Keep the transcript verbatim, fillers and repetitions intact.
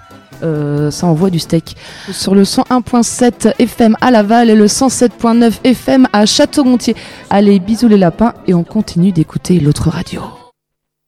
Euh, ça envoie du steak. Sur le cent un virgule sept F M à Laval et le cent sept virgule neuf F M à Château-Gontier. Allez, bisous les lapins et on continue d'écouter l'autre radio.